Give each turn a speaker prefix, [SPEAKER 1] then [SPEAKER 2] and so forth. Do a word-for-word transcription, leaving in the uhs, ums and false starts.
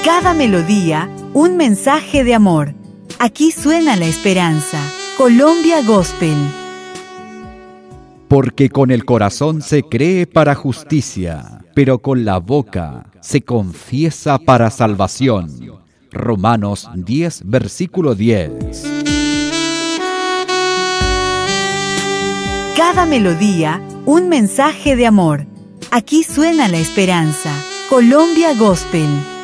[SPEAKER 1] Cada melodía, un mensaje de amor. Aquí suena la esperanza. Colombia Gospel.
[SPEAKER 2] Porque con el corazón se cree para justicia, pero con la boca se confiesa para salvación. Romanos diez, versículo diez.
[SPEAKER 1] Cada melodía, un mensaje de amor. Aquí suena la esperanza. Colombia Gospel.